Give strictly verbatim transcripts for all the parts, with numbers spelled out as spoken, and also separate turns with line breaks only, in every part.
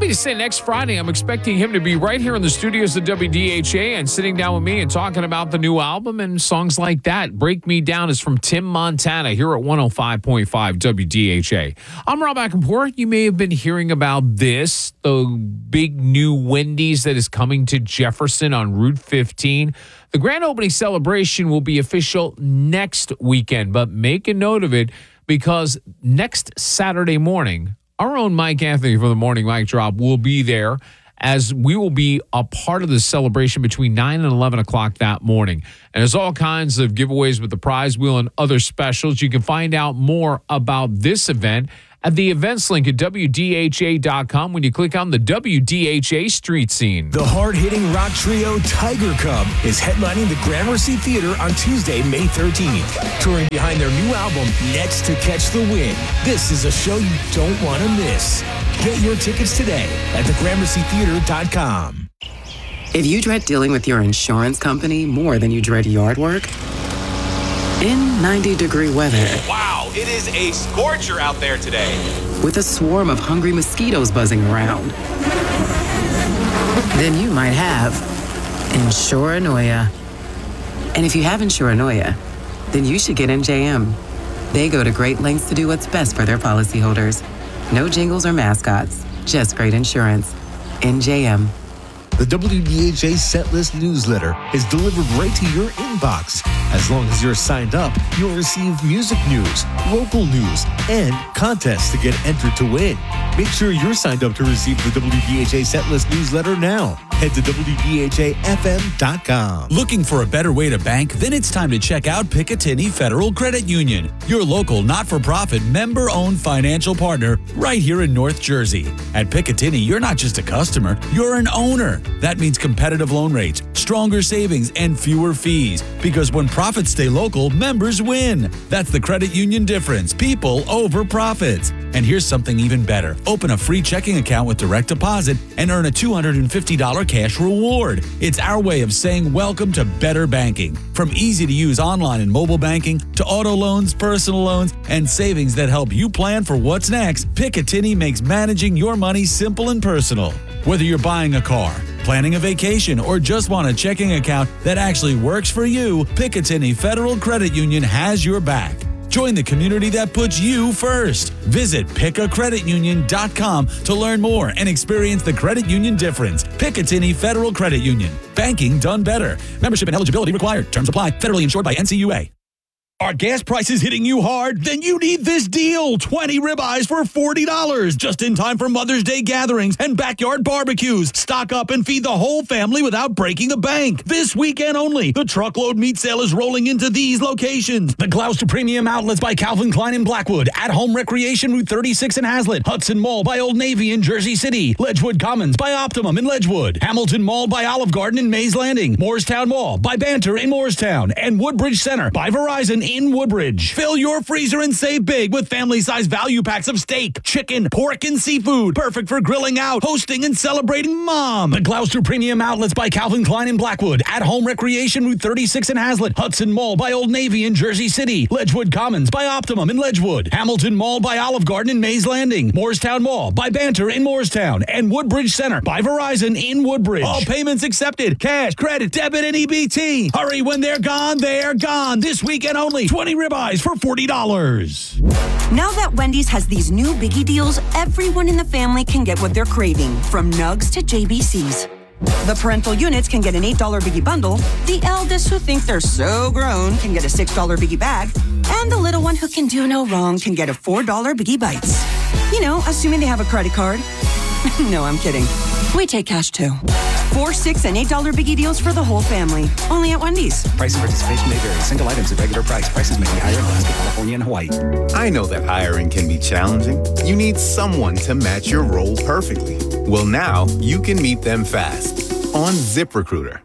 happy to say next Friday, I'm expecting him to be right here in the studios of W D H A and sitting down with me and talking about the new album and songs like that. Break Me Down is from Tim Montana here at one oh five point five W D H A. I'm Rob Ackenport. You may have been hearing about this, the big new Wendy's that is coming to Jefferson on Route fifteen. The grand opening celebration will be official next weekend, but make a note of it because next Saturday morning, our own Mike Anthony from the Morning Mic Drop will be there as we will be a part of the celebration between nine and eleven o'clock that morning. And there's all kinds of giveaways with the prize wheel and other specials. You can find out more about this event at the events link at W D H A dot com when you click on the W D H A street scene.
The hard-hitting rock trio Tiger Cub is headlining the Gramercy Theater on Tuesday, May thirteenth, touring behind their new album, Nets to Catch the Wind. This is a show you don't want to miss. Get your tickets today at the gramercy theater dot com.
If you dread dealing with your insurance company more than you dread yard work, in ninety degree weather.
Wow, it is a scorcher out there today.
With a swarm of hungry mosquitoes buzzing around. Then you might have Insuranoia. And if you have Insuranoia, then you should get N J M. They go to great lengths to do what's best for their policyholders. No jingles or mascots, just great insurance. N J M.
The W D H A Setlist newsletter is delivered right to your inbox. As long as you're signed up, you'll receive music news, local news, and contests to get entered to win. Make sure you're signed up to receive the W D H A Setlist newsletter now. Head to W D H A F M dot com.
Looking for a better way to bank? Then it's time to check out Picatinny Federal Credit Union, your local not-for-profit member-owned financial partner right here in North Jersey. At Picatinny, you're not just a customer, you're an owner. That means competitive loan rates, stronger savings, and fewer fees. Because when profits stay local, members win. That's the credit union difference. People over profits. And here's something even better. Open a free checking account with direct deposit and earn a two hundred fifty dollars cash reward. It's our way of saying welcome to better banking. From easy-to-use online and mobile banking to auto loans, personal loans, and savings that help you plan for what's next, Picatinny makes managing your money simple and personal. Whether you're buying a car, planning a vacation, or just want a checking account that actually works for you, Picatinny Federal Credit Union has your back. Join the community that puts you first. Visit pica credit union dot com to learn more and experience the credit union difference. Picatinny Federal Credit Union. Banking done better. Membership and eligibility required. Terms apply. Federally insured by N C U A. Are gas prices hitting you hard? Then you need this deal. twenty ribeyes for forty dollars. Just in time for Mother's Day gatherings and backyard barbecues. Stock up and feed the whole family without breaking the bank. This weekend only, the truckload meat sale is rolling into these locations. The Gloucester Premium Outlets by Calvin Klein in Blackwood. At Home Recreation Route thirty-six in Hazlet. Hudson Mall by Old Navy in Jersey City. Ledgewood Commons by Optimum in Ledgewood. Hamilton Mall by Olive Garden in Mays Landing. Moorestown Mall by Banter in Moorestown. And Woodbridge Center by Verizon in Woodbridge. Fill your freezer and save big with family-size value packs of steak, chicken, pork, and seafood. Perfect for grilling out, hosting, and celebrating Mom. The Gloucester Premium Outlets by Calvin Klein in Blackwood. At Home Recreation Route thirty-six in Hazlet. Hudson Mall by Old Navy in Jersey City. Ledgewood Commons by Optimum in Ledgewood. Hamilton Mall by Olive Garden in Mays Landing. Moorestown Mall by Banter in Moorestown. And Woodbridge Center by Verizon in Woodbridge. All payments accepted. Cash, credit, debit, and E B T. Hurry, when they're gone, they're gone. This weekend only. twenty ribeyes for forty dollars.
Now that Wendy's has these new biggie deals, everyone in the family can get what they're craving, from nugs to J B Cs. The parental units can get an eight dollar biggie bundle, the eldest who think they're so grown can get a six dollar biggie bag, and the little one who can do no wrong can get a four dollar biggie bites. You know, assuming they have a credit card. No, I'm kidding. We take cash too. Four, six, and eight dollar biggie deals for the whole family. Only at Wendy's.
Price and participation may vary. Single items at regular price. Prices may be higher in Alaska, California, and Hawaii.
I know that hiring can be challenging. You need someone to match your role perfectly. Well, now you can meet them fast on ZipRecruiter.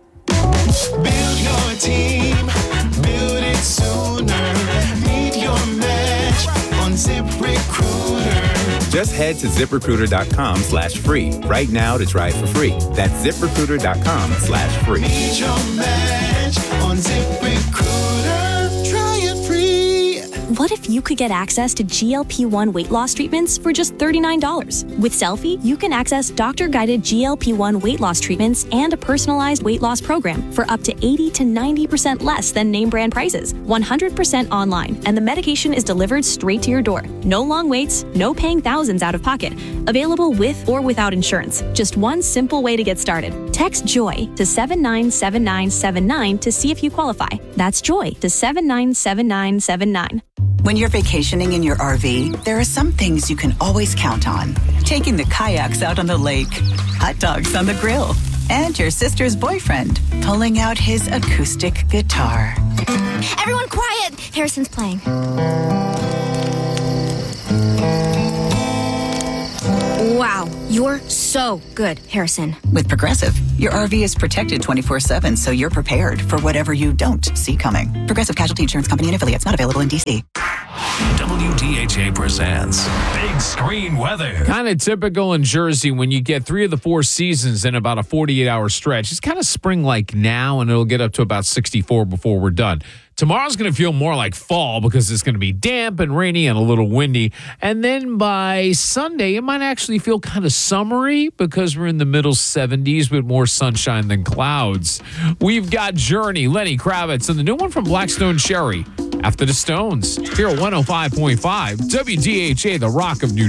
Build your team. Build it sooner. Meet your match on ZipRecruiter.
Just head to ZipRecruiter.com slash free right now to try it for free. That's ZipRecruiter.com slash free.
Meet your match on ZipRecruiter. Try it free.
What if you could get access to G L P one weight loss treatments for just thirty-nine dollars? With Selfie, you can access doctor-guided G L P one weight loss treatments and a personalized weight loss program for up to eighty to ninety percent less than name brand prices, one hundred percent online, and the medication is delivered straight to your door. No long waits, no paying thousands out of pocket. Available with or without insurance. Just one simple way to get started. Text JOY to seven nine seven nine seven nine to see if you qualify. That's JOY to seven nine seven nine seven nine.
When you're vacationing in your R V, there are some things you can always count on. Taking the kayaks out on the lake, hot dogs on the grill, and your sister's boyfriend pulling out his acoustic guitar.
Everyone quiet! Harrison's playing. Wow, you're so good, Harrison.
With Progressive, your R V is protected twenty-four seven, so you're prepared for whatever you don't see coming. Progressive Casualty Insurance Company and affiliates, not available in D C.
W D H A presents Big Screen Weather.
Kind of typical in Jersey when you get three of the four seasons in about a forty-eight hour stretch. It's kind of spring-like now, and it'll get up to about sixty-four before we're done. Tomorrow's going to feel more like fall because it's going to be damp and rainy and a little windy. And then by Sunday, it might actually feel kind of summery because we're in the middle seventies with more sunshine than clouds. We've got Journey, Lenny Kravitz, and the new one from Blackstone Cherry, After the Stones, here at one oh five point five W D H A, the Rock of New